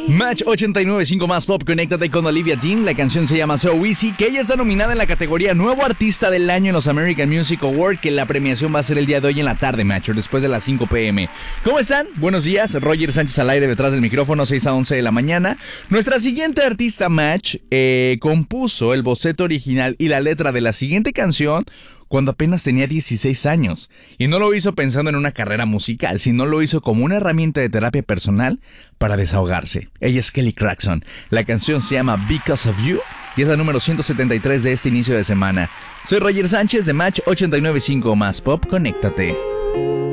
Match 89.5 más pop, conéctate con Olivia Dean. La canción se llama So Easy, que ella está nominada en la categoría Nuevo Artista del Año en los American Music Awards, que la premiación va a ser el día de hoy en la tarde, Match, después de las 5 p.m. ¿Cómo están? Buenos días, Roger Sánchez al aire detrás del micrófono, 6 a 11 de la mañana. Nuestra siguiente artista, Match, compuso el boceto original y la letra de la siguiente canción cuando apenas tenía 16 años. Y no lo hizo pensando en una carrera musical, sino lo hizo como una herramienta de terapia personal para desahogarse. Ella es Kelly Clarkson. La canción se llama Because of You y es la número 173 de este inicio de semana. Soy Roger Sánchez de Match 89.5 más Pop. Conéctate.